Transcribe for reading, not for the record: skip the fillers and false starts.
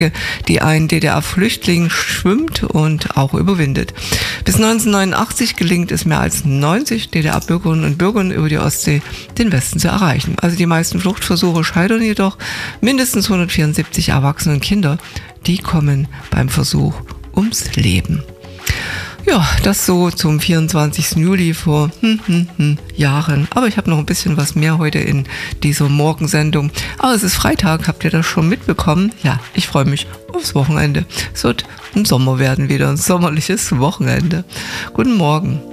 die ein DDR-Flüchtling schwimmt und auch überwindet. Bis 1989 gelingt es mehr als 90 DDR-Bürgerinnen und Bürgern über die Ostsee den Westen zu erreichen. Also die meisten Fluchtversuche scheitern jedoch. Mindestens 174 Erwachsene und Kinder, die kommen beim Versuch ums Leben. Ja, das so zum 24. Juli vor Jahren. Aber ich habe noch ein bisschen was mehr heute in dieser Morgensendung. Aber es ist Freitag, habt ihr das schon mitbekommen? Ja, ich freue mich aufs Wochenende. Es wird ein Sommer werden, wieder ein sommerliches Wochenende. Guten Morgen.